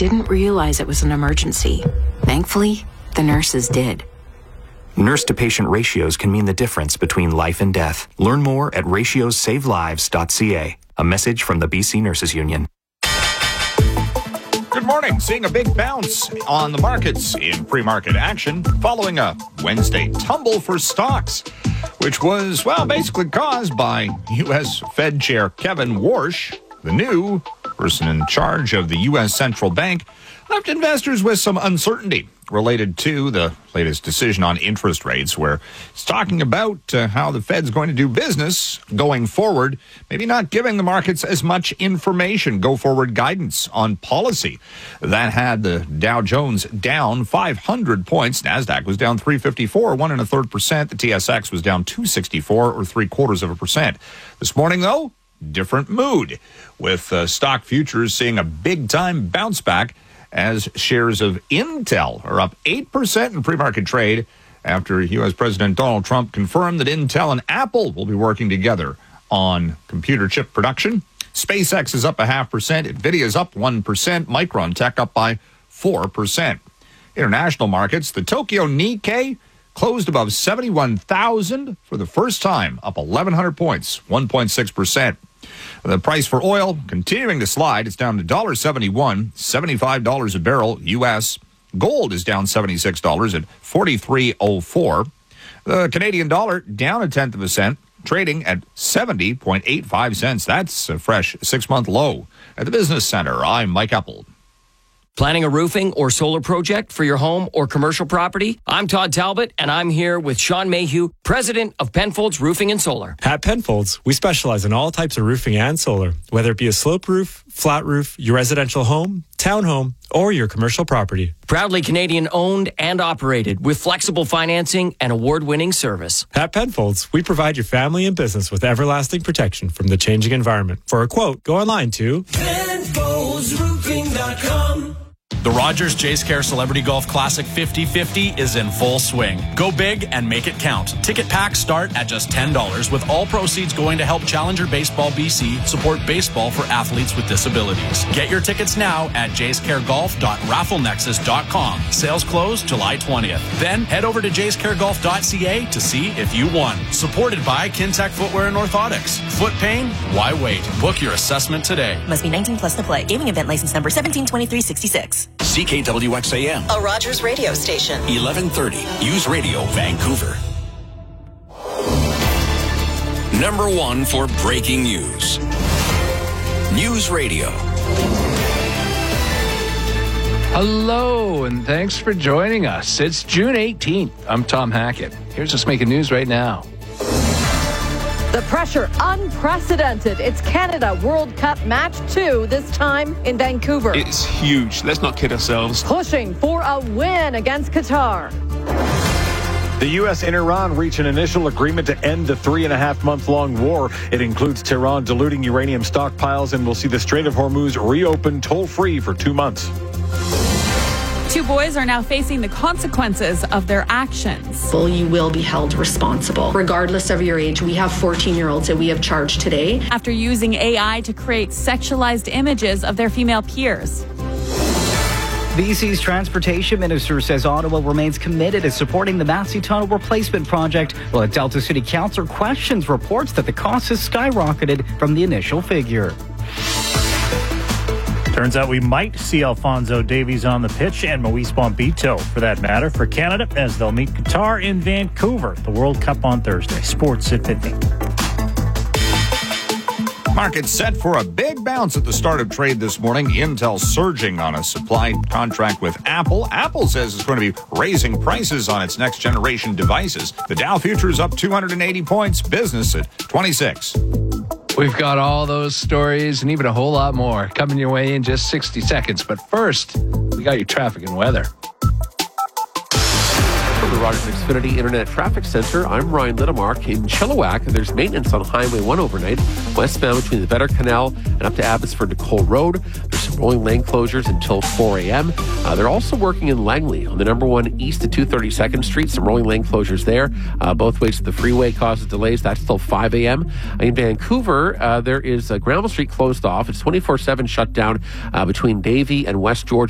didn't realize it was an emergency. Thankfully, the nurses did. Nurse-to-patient ratios can mean the difference between life and death. Learn more at ratiosavelives.ca. A message from the BC Nurses Union. Good morning. Seeing a big bounce on the markets in pre-market action following a Wednesday tumble for stocks, which was, basically caused by U.S. Fed Chair Kevin Warsh, the new person in charge of the U.S. Central Bank, left investors with some uncertainty related to the latest decision on interest rates, where it's talking about how the Fed's going to do business going forward, maybe not giving the markets as much information, go-forward guidance on policy. That had the Dow Jones down 500 points. NASDAQ was down 354, 1 1/3%. The TSX was down 264, or 0.75%. This morning, though, different mood, with stock futures seeing a big-time bounce back as shares of Intel are up 8% in pre-market trade after U.S. President Donald Trump confirmed that Intel and Apple will be working together on computer chip production. SpaceX is up 0.5%. NVIDIA is up 1%. Micron Tech up by 4%. International markets, the Tokyo Nikkei closed above 71,000 for the first time, up 1,100 points, 1.6%. The price for oil continuing to slide. It's down to $1.71, $75 a barrel U.S. Gold is down $76 at $43.04. The Canadian dollar down 1/10 cent, trading at 70.85 cents. That's a fresh 6-month low. At the Business Center, I'm Mike Apple. Planning a roofing or solar project for your home or commercial property? I'm Todd Talbot, and I'm here with Sean Mayhew, president of Penfolds Roofing and Solar. At Penfolds, we specialize in all types of roofing and solar, whether it be a slope roof, flat roof, your residential home, townhome, or your commercial property. Proudly Canadian owned and operated with flexible financing and award-winning service. At Penfolds, we provide your family and business with everlasting protection from the changing environment. For a quote, go online to PenfoldsRoofing.com. The Rogers Jays Care Celebrity Golf Classic 50/50 is in full swing. Go big and make it count. Ticket packs start at just $10, with all proceeds going to help Challenger Baseball BC support baseball for athletes with disabilities. Get your tickets now at jayscaregolf.rafflenexus.com. Sales close July 20th. Then head over to jayscaregolf.ca to see if you won. Supported by Kintec Footwear and Orthotics. Foot pain? Why wait? Book your assessment today. Must be 19 plus to play. Gaming event license number 172366. CKWXAM, a Rogers radio station. 1130, News Radio, Vancouver. Number 1 for breaking news. News Radio. Hello, and thanks for joining us. It's June 18th. I'm Tom Hackett. Here's what's making news right now. The pressure, unprecedented. It's Canada World Cup Match 2, this time in Vancouver. It's huge. Let's not kid ourselves. Pushing for a win against Qatar. The U.S. and Iran reach an initial agreement to end the 3.5-month-long war. It includes Tehran diluting uranium stockpiles and will see the Strait of Hormuz reopened toll-free for 2 months. 2 boys are now facing the consequences of their actions. Well, you will be held responsible. Regardless of your age, we have 14-year-olds that we have charged today. After using AI to create sexualized images of their female peers. BC's Transportation Minister says Ottawa remains committed to supporting the Massey Tunnel replacement project, while a Delta City Council questions reports that the cost has skyrocketed from the initial figure. Turns out we might see Alphonso Davies on the pitch and Moise Bombito, for that matter, for Canada as they'll meet Qatar in Vancouver, the World Cup on Thursday. Sports at 50. Markets set for a big bounce at the start of trade this morning. Intel surging on a supply contract with Apple. Apple says it's going to be raising prices on its next generation devices. The Dow futures up 280 points. Business at 26. We've got all those stories and even a whole lot more coming your way in just 60 seconds. But first, we got your traffic and weather. From the Rogers Xfinity Internet Traffic Center, I'm Ryan Littlemark. In Chilliwack, there's maintenance on Highway 1 overnight, westbound between the Vetter Canal and up to Abbotsford to Cole Road. There's some rolling lane closures until 4 a.m. They're also working in Langley on the number 1 east to 232nd Street. Some rolling lane closures there. Both ways to the freeway causes delays. That's till 5 a.m. In Vancouver, there is Granville Street closed off. It's 24/7 shut down between Davie and West George